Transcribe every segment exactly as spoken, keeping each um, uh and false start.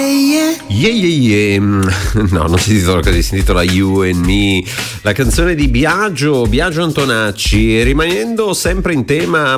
Yeah, yeah, yeah. No, non si intitola così, si intitola You and Me, la canzone di Biagio, Biagio Antonacci. Rimanendo sempre in tema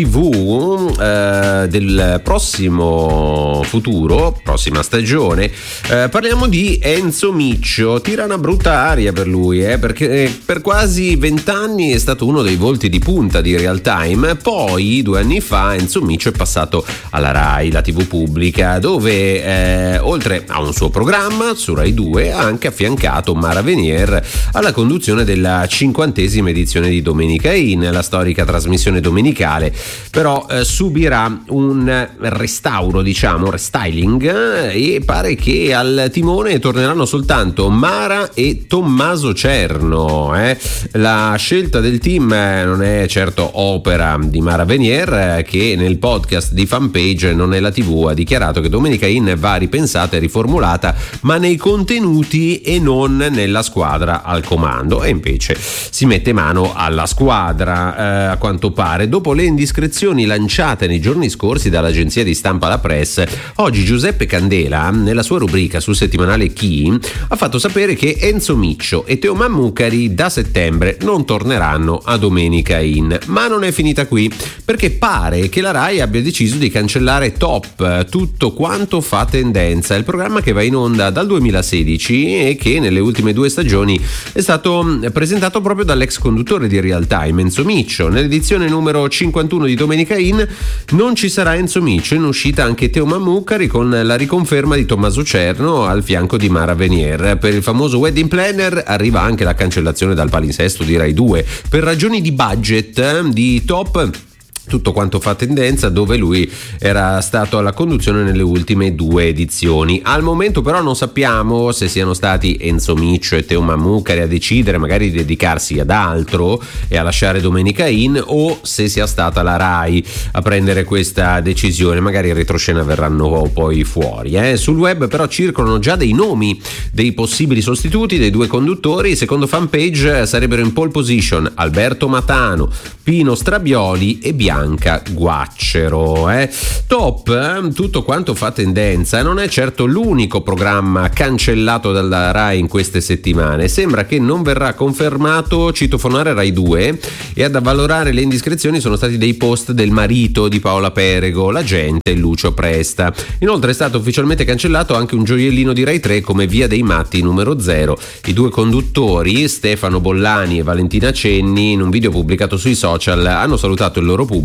tivù, eh, del prossimo futuro, prossima stagione, eh, parliamo di Enzo Miccio. Tira una brutta aria per lui, eh, perché per quasi vent'anni è stato uno dei volti di punta di Real Time. Poi, due anni fa, Enzo Miccio è passato alla Rai, la tivù pubblica, dove eh, oltre a un suo programma su Rai due ha anche affiancato Mara Venier alla conduzione della cinquantesima edizione di Domenica In, la storica trasmissione domenicale. Però eh, subirà un restauro, diciamo, restyling, eh, e pare che al timone torneranno soltanto Mara e Tommaso Cerno. Eh. La scelta del team non è certo opera di Mara Venier, eh, che nel podcast di Fanpage Non è la tivù ha dichiarato che Domenica In va ripensata e riformulata, ma nei contenuti e non nella squadra al comando. E invece si mette mano alla squadra, eh, a quanto pare. Dopo le indiscrezioni lanciate nei giorni scorsi dall'agenzia di stampa La Press, oggi Giuseppe Candela, nella sua rubrica sul settimanale Chi, ha fatto sapere che Enzo Miccio e Teo Mammucari da settembre non torneranno a Domenica In. Ma non è finita qui, perché pare che la Rai abbia deciso di cancellare Top, tutto quanto fa tendenza, il programma che va in onda dal duemilasedici e che nelle ultime due stagioni è stato presentato proprio dall'ex conduttore di Real Time, Enzo Miccio. Nell'edizione numero cinquantuno di Domenica In non ci sarà Enzo Miccio, in uscita anche Teo Mammucari con la riconferma di Tommaso Cerno al fianco di Mara Venier. Per il famoso wedding planner arriva anche la cancellazione dal palinsesto di Rai due per ragioni di budget di Top, tutto quanto fa tendenza, dove lui era stato alla conduzione nelle ultime due edizioni. Al momento però non sappiamo se siano stati Enzo Miccio e Teo Mammucari a decidere magari di dedicarsi ad altro e a lasciare Domenica In, o se sia stata la Rai a prendere questa decisione. Magari in retroscena verranno poi fuori. Eh. Sul web però circolano già dei nomi dei possibili sostituti dei due conduttori. Secondo Fanpage sarebbero in pole position Alberto Matano, Pino Strabioli e Bianca Bianca Guaccero. Eh. Top, eh, tutto quanto fa tendenza, non è certo l'unico programma cancellato dalla Rai in queste settimane. Sembra che non verrà confermato citofonare Rai due, e ad avvalorare le indiscrezioni sono stati dei post del marito di Paola Perego, l'agente Lucio Presta. Inoltre è stato ufficialmente cancellato anche un gioiellino di Rai tre come Via dei Matti numero zero. I due conduttori, Stefano Bollani e Valentina Cenni, in un video pubblicato sui social hanno salutato il loro pubblico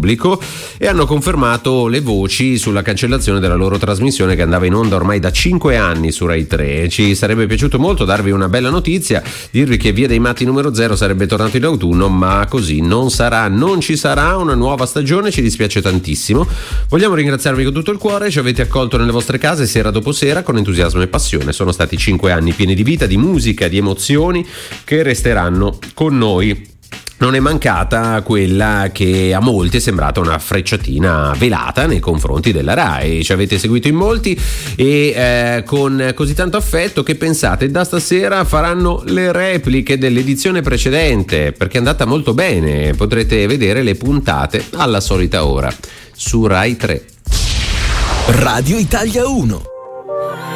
e hanno confermato le voci sulla cancellazione della loro trasmissione, che andava in onda ormai da cinque anni su Rai tre. Ci sarebbe piaciuto molto darvi una bella notizia, dirvi che Via dei Matti numero zero sarebbe tornato in autunno, ma così non sarà, non ci sarà una nuova stagione, ci dispiace tantissimo. Vogliamo ringraziarvi con tutto il cuore, ci avete accolto nelle vostre case sera dopo sera con entusiasmo e passione. Sono stati cinque anni pieni di vita, di musica, di emozioni che resteranno con noi. Non è mancata quella che a molti è sembrata una frecciatina velata nei confronti della Rai. Ci avete seguito in molti e eh, con così tanto affetto che pensate da stasera faranno le repliche dell'edizione precedente, perché è andata molto bene. Potrete vedere le puntate alla solita ora su Rai tre. Radio Italia uno.